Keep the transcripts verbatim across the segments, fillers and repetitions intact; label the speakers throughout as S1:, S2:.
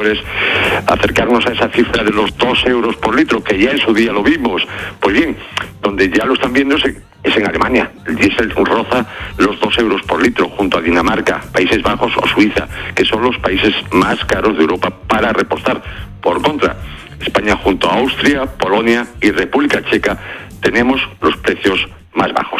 S1: consumidores, acercarnos a esa cifra de los dos euros por litro, que ya en su día lo vimos. Pues bien, donde ya lo están viendo es en, es en Alemania. El diésel roza los dos euros por litro, junto a Dinamarca, Países Bajos o Suiza, que son los países más caros de Europa para repostar. Por contra, España junto a Austria, Polonia y República Checa tenemos los precios más bajos.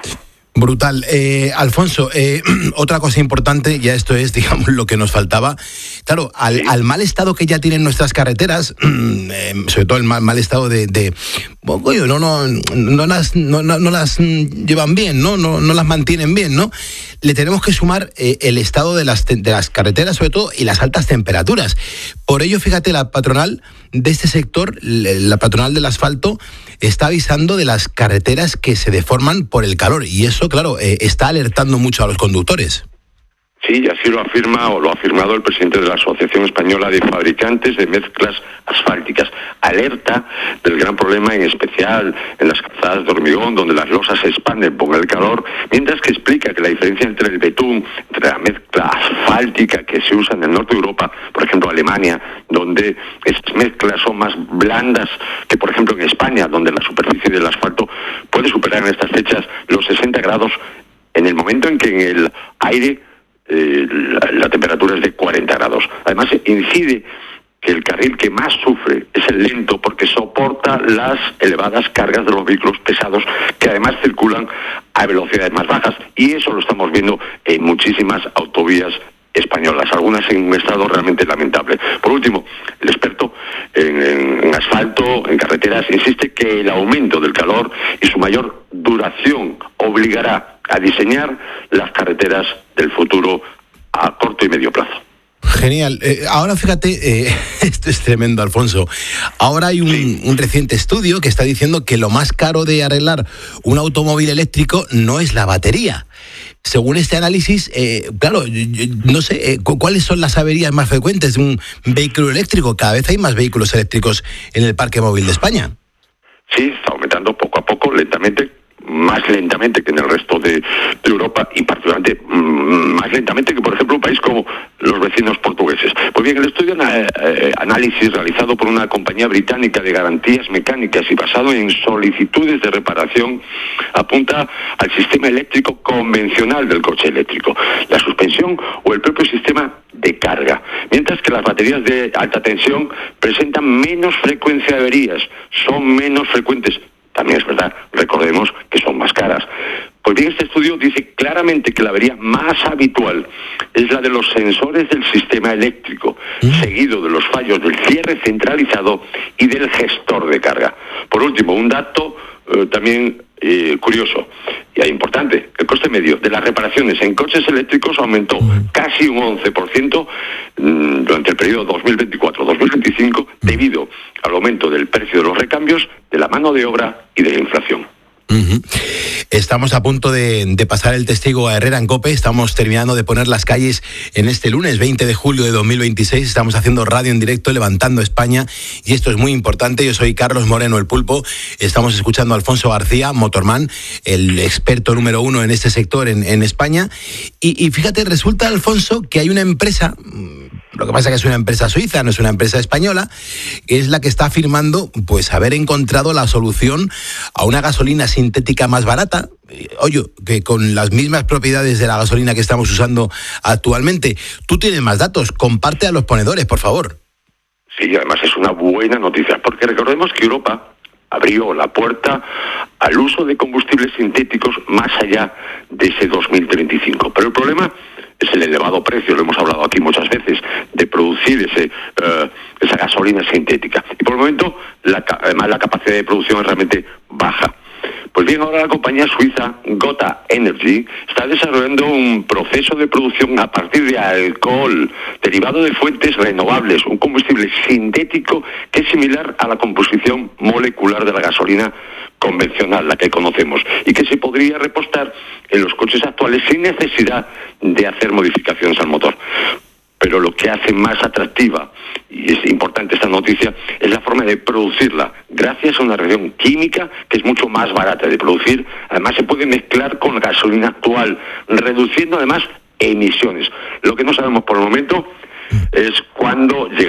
S2: Brutal. Eh, Alfonso, eh, otra cosa importante, ya esto es, digamos, lo que nos faltaba. Claro, al,
S1: sí.
S2: al mal estado que ya tienen nuestras carreteras, eh, sobre todo el mal, mal estado de... de bueno, no, no, no, las, no, no, no las llevan bien, ¿no? No, no las mantienen bien, ¿no? Le tenemos que sumar eh, el estado de las, de las carreteras, sobre todo, y las altas temperaturas. Por ello, fíjate, la patronal de este sector, la patronal del asfalto, está avisando de las carreteras que se deforman por el calor. Y eso, claro, eh, está alertando mucho a los conductores.
S1: Sí, y así lo afirma o lo ha afirmado el presidente de la Asociación Española de Fabricantes de Mezclas Asfálticas. Alerta del gran problema, en especial en las calzadas de hormigón, donde las losas se expanden por el calor, mientras que explica que la diferencia entre el betún, entre la mezcla asfáltica que se usa en el norte de Europa, por ejemplo Alemania, donde estas mezclas son más blandas que, por ejemplo, en España, donde la superficie del asfalto puede superar en estas fechas los sesenta grados, en el momento en que en el aire Eh, la, la temperatura es de cuarenta grados. Además, incide que el carril que más sufre es el lento, porque soporta las elevadas cargas de los vehículos pesados, que además circulan a velocidades más bajas, y eso lo estamos viendo en muchísimas autovías españolas, algunas en un estado realmente lamentable. Por último, el experto en, en, en asfalto, en carreteras, insiste que el aumento del calor y su mayor duración obligará a diseñar las carreteras del futuro a corto y medio plazo.
S2: Genial. Eh, ahora fíjate, eh, esto es tremendo, Alfonso. Ahora hay un, sí. un reciente estudio que está diciendo que lo más caro de arreglar un automóvil eléctrico no es la batería. Según este análisis, eh, claro, yo, yo, no sé, eh, ¿cuáles son las averías más frecuentes de un vehículo eléctrico? Cada vez hay más vehículos eléctricos en el parque móvil de España.
S1: Sí, está aumentando poco a poco, lentamente, más lentamente que en el resto de, de Europa, y particularmente mmm, más lentamente que, por ejemplo, un país como los vecinos portugueses. Pues bien, el estudio eh, análisis realizado por una compañía británica de garantías mecánicas y basado en solicitudes de reparación apunta al sistema eléctrico convencional del coche eléctrico, la suspensión o el propio sistema de carga, mientras que las baterías de alta tensión presentan menos frecuencia de averías, son menos frecuentes. También es verdad, recordemos que son más caras. Pues bien, este estudio dice claramente que la avería más habitual es la de los sensores del sistema eléctrico, ¿Mm? seguido de los fallos del cierre centralizado y del gestor de carga. Por último, un dato eh, también eh, curioso y importante: el coste medio de las reparaciones en coches eléctricos aumentó ¿Mm? casi un once por ciento mmm, durante el periodo dos mil veinticuatro dos mil veinticinco debido al aumento del precio de los recambios, de la mano de obra y de la inflación.
S2: Uh-huh. Estamos a punto de, de pasar el testigo a Herrera en COPE. Estamos terminando de poner las calles en este lunes veinte de julio de dos mil veintiséis. Estamos haciendo radio en directo, levantando España, y esto es muy importante. Yo soy Carlos Moreno, el Pulpo. Estamos escuchando a Alfonso García, Motorman, el experto número uno en este sector en, en España. Y, y fíjate, resulta, Alfonso, que hay una empresa, lo que pasa es que es una empresa suiza, no es una empresa española, que es la que está afirmando pues haber encontrado la solución a una gasolina sintética más barata, oye, que con las mismas propiedades de la gasolina que estamos usando actualmente. Tú tienes más datos, comparte a los ponedores, por favor.
S1: Sí, además es una buena noticia, porque recordemos que Europa abrió la puerta al uso de combustibles sintéticos más allá de ese dos mil treinta y cinco. Pero el problema es el elevado precio, lo hemos hablado aquí muchas veces, de producir ese uh, esa gasolina sintética. Y por el momento, la, además, la capacidad de producción es realmente baja. Pues bien, ahora la compañía suiza Gotha Energy está desarrollando un proceso de producción a partir de alcohol derivado de fuentes renovables, un combustible sintético que es similar a la composición molecular de la gasolina convencional, la que conocemos, y que se podría repostar en los coches actuales sin necesidad de hacer modificaciones al motor. Pero lo que hace más atractiva, y es importante esta noticia, es la forma de producirla. Gracias a una reacción química que es mucho más barata de producir, además se puede mezclar con la gasolina actual, reduciendo además emisiones. Lo que no sabemos por el momento es cuándo llegará